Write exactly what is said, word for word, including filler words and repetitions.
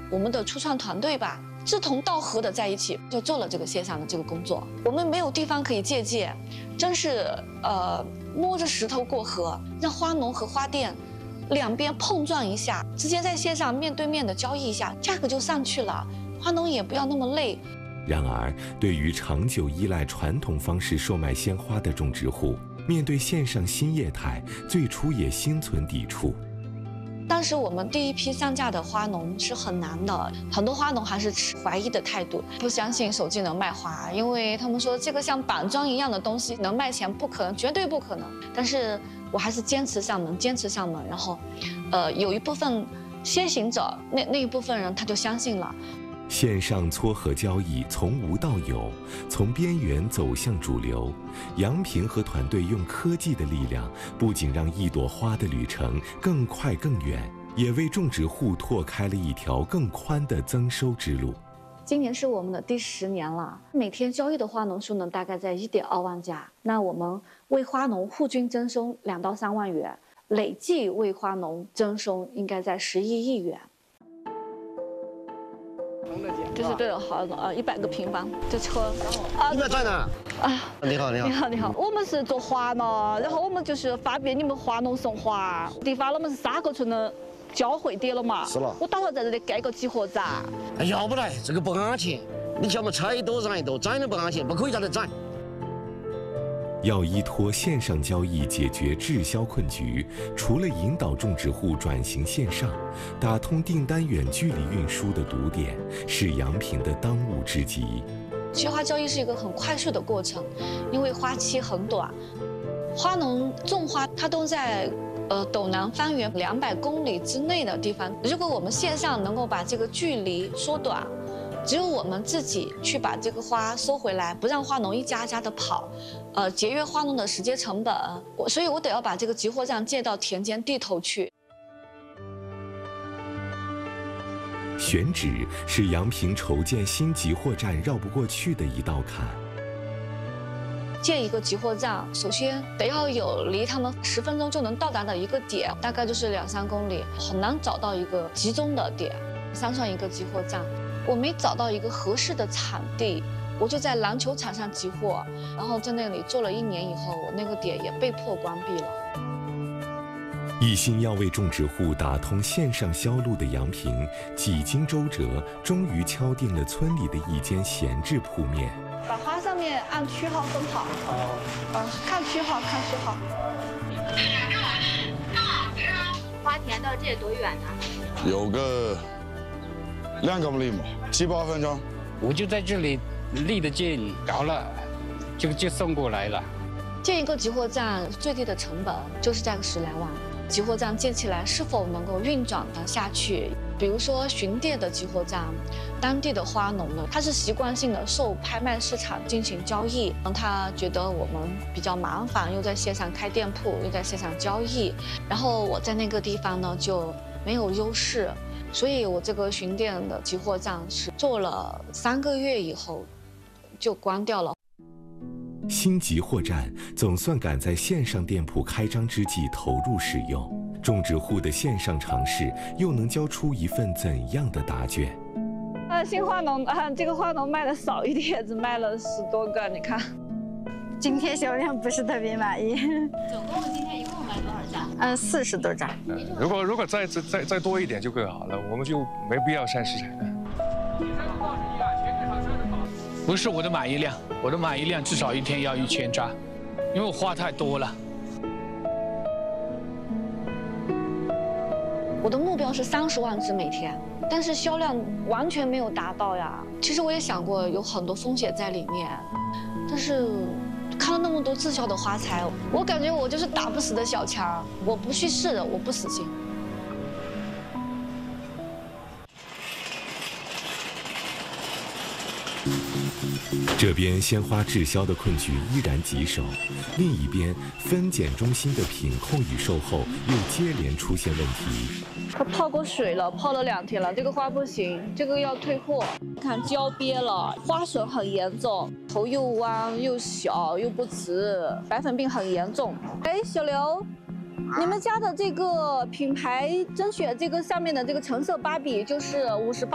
我们的初创团队吧，志同道合的在一起，就做了这个线上的这个工作。我们没有地方可以借鉴，真是呃摸着石头过河，让花农和花店两边碰撞一下，直接在线上面对面的交易一下，价格就上去了，花农也不要那么累。 然而，对于长久依赖传统方式售卖鲜花的种植户，面对线上新业态，最初也心存抵触。 当时我们第一批上架的花农是很难的，很多花农还是持怀疑的态度，不相信手机能卖花，因为他们说这个像板砖一样的东西能卖钱，不可能，绝对不可能。但是我还是坚持上门，坚持上门，然后，呃，有一部分先行者，那那一部分人他就相信了。 线上撮合交易从无到有，从边缘走向主流。杨平和团队用科技的力量，不仅让一朵花的旅程更快更远，也为种植户拓开了一条更宽的增收之路。 今年是我们的第十年了，每天交易的花农数呢大概在一点二万家。那我们为花农户均增收两到三万元，累计为花农增收应该在十一亿元。这是对了，好呃一百个平方，这车。 啊，你们在哪？ 啊， 你好，你好， 你好，你好。我们是做花农，然后我们就是发给你们花农送花。地方我们是沙河村的交汇点了嘛。 是了。 我打算在这里盖个集合站。 哎，要不来，这个不安全。你叫我们拆多让一多，宰都不安全，不可以在这宰。 要依托线上交易解决滞销困局，除了引导种植户转型线上，打通订单远距离运输的堵点，是杨平的当务之急。菊花交易是一个很快速的过程，因为花期很短，花农种花它都在呃斗南方圆两百公里之内的地方。如果我们线上能够把这个距离缩短，只有我们自己去把这个花收回来，不让花农一家家的跑，呃，节约花农的时间成本。我所以，我得要把这个集货站建到田间地头去。选址是杨平筹建新集货站绕不过去的一道坎。建一个集货站，首先得要有离他们十分钟就能到达的一个点，大概就是两三公里，很难找到一个集中的点。山上一个集货站。我没找到一个合适的场地，我就在篮球场上集货，然后在那里做了一年以后，我那个点也被迫关闭了。一心要为种植户打通线上销路的杨平，几经周折，终于敲定了村里的一间闲置铺面。把花上面按区号分好。好。啊，看区号，看区号。 花田到这多远呢？ 有个两公里嘛，七八分钟。 我就在这里离得近，搞了，就就送过来了。 建一个集货站最低的成本就是在个十来万。集货站建起来是否能够运转得下去？比如说巡店的集货站，当地的花农呢，他是习惯性的受拍卖市场进行交易，他觉得我们比较麻烦，又在线上开店铺，又在线上交易，然后我在那个地方呢就没有优势。所以我这个巡店的集货站是做了三个月以后就关掉了。新集货站总算赶在线上店铺开张之际投入使用，种植户的线上尝试又能交出一份怎样的答卷？呃，新花农啊，这个花农卖的少一点，只卖了十多个，你看。 今天销量不是特别满意。 总共今天一共卖多少张？ 嗯，四十多张。 嗯，如果如果再再再再多一点就更好了，我们就没必要上市场了。 不是我的满意量，我的满意量至少一天要一千扎，因为我花太多了。 我的目标是三十万只每天，但是销量完全没有达到呀。其实我也想过有很多风险在里面。但是看了那么多滞销的花材，我感觉我就是打不死的小强，我不去试的，我不死心。这边鲜花滞销的困局依然棘手，另一边分拣中心的品控与售后又接连出现问题。它泡过水了，泡了两天了，这个花不行，这个要退货。看焦瘪了，花损很严重，头又弯又小又不直，白粉病很严重。哎，小刘，你们家的这个品牌甄选这个上面的这个橙色芭比就是五十八